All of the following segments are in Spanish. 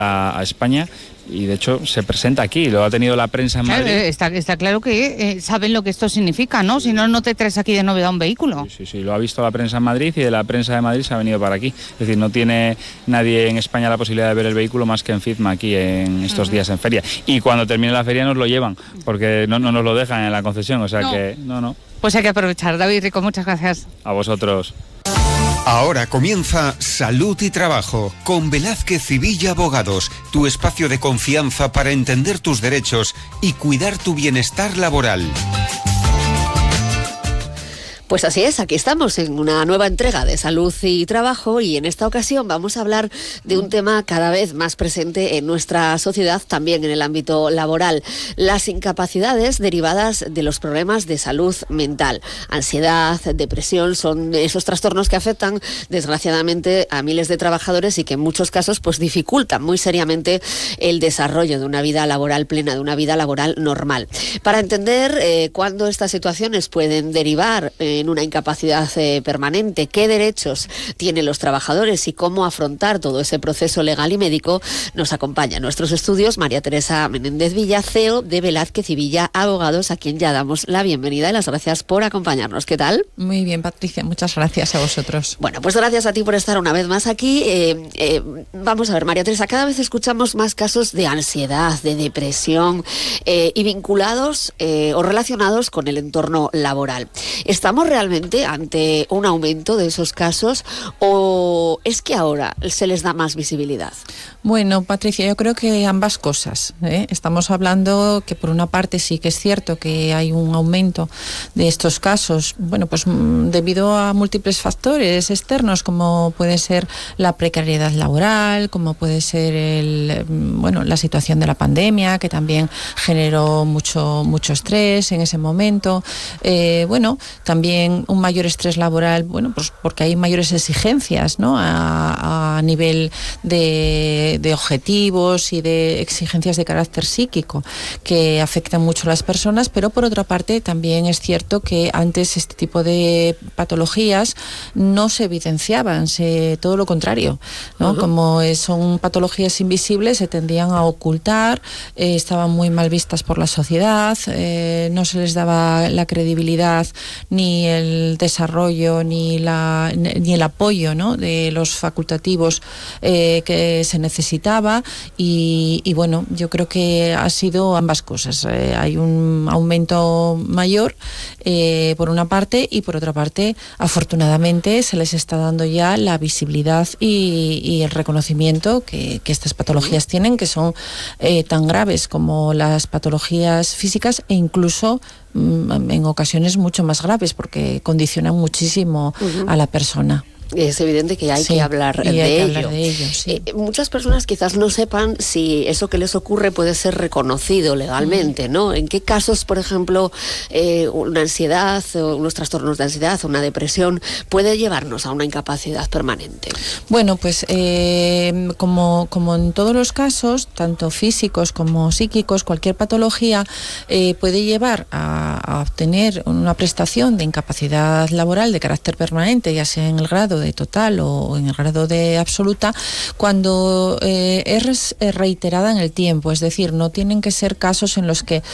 a España y de hecho se presenta aquí, lo ha tenido la prensa en Madrid. Está claro que saben lo que esto significa, ¿no? Si no, no te traes aquí de novedad un vehículo. Sí, lo ha visto la prensa en Madrid y de la prensa de Madrid se ha venido para aquí. Es decir, no tiene nadie en España la posibilidad de ver el vehículo más que en FITMA aquí en estos días en feria. Y cuando termine la feria nos lo llevan, porque no nos lo dejan en la concesión, o sea que no. Pues hay que aprovechar. David Rico, muchas gracias. A vosotros. Ahora comienza Salud y Trabajo con Velázquez y Villa Abogados, tu espacio de confianza para entender tus derechos y cuidar tu bienestar laboral. Pues así es, aquí estamos en una nueva entrega de Salud y Trabajo y en esta ocasión vamos a hablar de un tema cada vez más presente en nuestra sociedad, también en el ámbito laboral, las incapacidades derivadas de los problemas de salud mental. Ansiedad, depresión son esos trastornos que afectan desgraciadamente a miles de trabajadores y que en muchos casos pues dificultan muy seriamente el desarrollo de una vida laboral plena, de una vida laboral normal. Para entender cuándo estas situaciones pueden derivar en una incapacidad permanente, qué derechos tienen los trabajadores y cómo afrontar todo ese proceso legal y médico, nos acompaña en nuestros estudios María Teresa Menéndez Villa, CEO de Velázquez y Villa Abogados, a quien ya damos la bienvenida y las gracias por acompañarnos. ¿Qué tal? Muy bien, Patricia, muchas gracias a vosotros. Bueno, pues gracias a ti por estar una vez más aquí. Vamos a ver, María Teresa, cada vez escuchamos más casos de ansiedad, de depresión y vinculados o relacionados con el entorno laboral. ¿Estamos realmente ante un aumento de esos casos o es que ahora se les da más visibilidad? Bueno, Patricia, yo creo que ambas cosas, ¿eh? Estamos hablando que por una parte sí que es cierto que hay un aumento de estos casos, bueno, pues debido a múltiples factores externos como puede ser la precariedad laboral, como puede ser la situación de la pandemia que también generó mucho estrés en ese momento, también un mayor estrés laboral, pues porque hay mayores exigencias, ¿no? a nivel de objetivos y de exigencias de carácter psíquico que afectan mucho a las personas, pero por otra parte también es cierto que antes este tipo de patologías no se evidenciaban, todo lo contrario, ¿no? Como son patologías invisibles, se tendían a ocultar, estaban muy mal vistas por la sociedad, no se les daba la credibilidad ni el desarrollo ni el apoyo, ¿no? de los facultativos que se necesitaba y bueno, yo creo que ha sido ambas cosas. Hay un aumento mayor por una parte y por otra parte afortunadamente se les está dando ya la visibilidad y el reconocimiento que estas patologías tienen, que son tan graves como las patologías físicas e incluso en ocasiones mucho más graves porque condicionan muchísimo a la persona. Es evidente que hay que hablar de ello. Sí. Muchas personas quizás no sepan si eso que les ocurre puede ser reconocido legalmente, ¿no? ¿En qué casos, por ejemplo, una ansiedad o unos trastornos de ansiedad o una depresión puede llevarnos a una incapacidad permanente? Bueno, pues como en todos los casos, tanto físicos como psíquicos, cualquier patología puede llevar a obtener una prestación de incapacidad laboral de carácter permanente, ya sea en el grado de total o en el grado de absoluta, cuando es reiterada en el tiempo, es decir, no tienen que ser casos en los que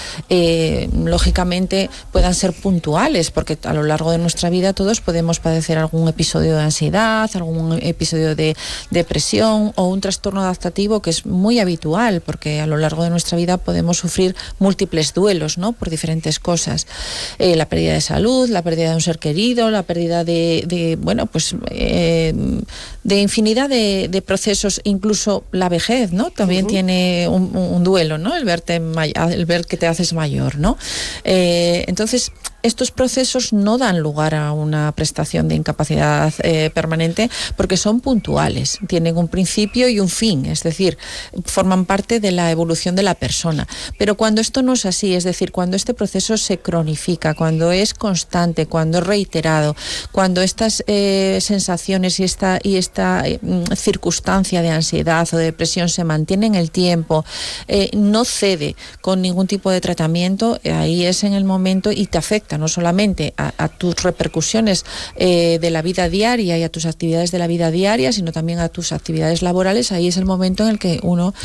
lógicamente puedan ser puntuales, porque a lo largo de nuestra vida todos podemos padecer algún episodio de ansiedad, algún episodio de depresión o un trastorno adaptativo que es muy habitual, porque a lo largo de nuestra vida podemos sufrir múltiples duelos, ¿no? Por diferentes cosas, la pérdida de salud, la pérdida de un ser querido, la pérdida de infinidad de procesos, incluso la vejez, ¿no? También tiene un duelo, ¿no? El ver que te haces mayor, ¿no? Entonces, estos procesos no dan lugar a una prestación de incapacidad permanente porque son puntuales, tienen un principio y un fin, es decir, forman parte de la evolución de la persona. Pero cuando esto no es así, es decir, cuando este proceso se cronifica, cuando es constante, cuando es reiterado, cuando estas sensaciones y esta circunstancia de ansiedad o de depresión se mantiene en el tiempo, no cede con ningún tipo de tratamiento, ahí es en el momento y te afecta no solamente a tus repercusiones de la vida diaria y a tus actividades de la vida diaria, sino también a tus actividades laborales. Ahí es el momento en el que uno